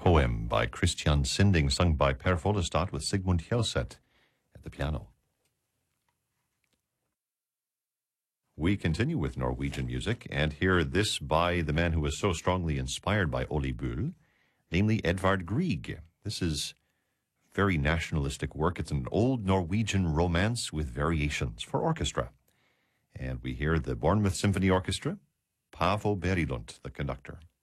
Poem by Christian Sinding, sung by Per Follestad with Sigmund Hjelseth at the piano. We continue with Norwegian music and hear this by the man who was so strongly inspired by Ole Bull, namely Edvard Grieg. This is very nationalistic work. It's an old Norwegian romance with variations for orchestra. And we hear the Bournemouth Symphony Orchestra, Paavo Berilund, the conductor.